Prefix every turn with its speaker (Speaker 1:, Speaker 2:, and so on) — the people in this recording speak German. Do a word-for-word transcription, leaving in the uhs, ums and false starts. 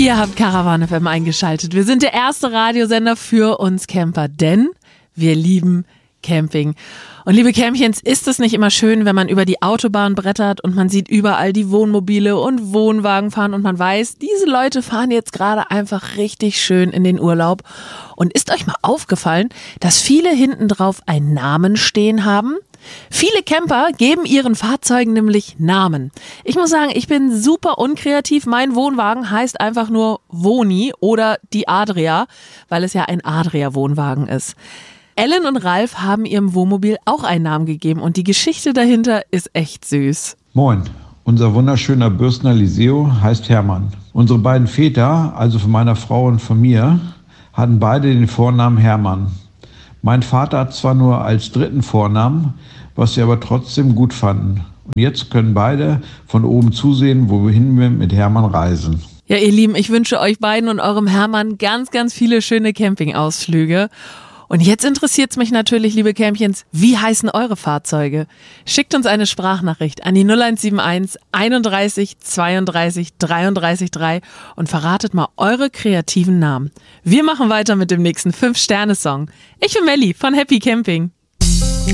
Speaker 1: Ihr habt Caravan F M eingeschaltet. Wir sind der erste Radiosender für uns Camper, denn wir lieben Camping. Und liebe Campchens, ist es nicht immer schön, wenn man über die Autobahn brettert und man sieht überall die Wohnmobile und Wohnwagen fahren und man weiß, diese Leute fahren jetzt gerade einfach richtig schön in den Urlaub. Und ist euch mal aufgefallen, dass viele hinten drauf einen Namen stehen haben? Viele Camper geben ihren Fahrzeugen nämlich Namen. Ich muss sagen, ich bin super unkreativ. Mein Wohnwagen heißt einfach nur Woni oder die Adria, weil es ja ein Adria-Wohnwagen ist. Ellen und Ralf haben ihrem Wohnmobil auch einen Namen gegeben und die Geschichte dahinter ist echt süß.
Speaker 2: Moin, unser wunderschöner Bürstner Liseo heißt Hermann. Unsere beiden Väter, also von meiner Frau und von mir, hatten beide den Vornamen Hermann. Mein Vater hat zwar nur als dritten Vornamen, was wir aber trotzdem gut fanden. Und jetzt können beide von oben zusehen, wohin wir mit Hermann reisen.
Speaker 1: Ja, ihr Lieben, ich wünsche euch beiden und eurem Hermann ganz, ganz viele schöne Campingausflüge. Und jetzt interessiert es mich natürlich, liebe Campchens, wie heißen eure Fahrzeuge? Schickt uns eine Sprachnachricht an die null eins sieben eins einunddreißig zweiunddreißig dreiunddreißig drei und verratet mal eure kreativen Namen. Wir machen weiter mit dem nächsten fünf Sterne Song. Ich bin Melli von Happy Camping.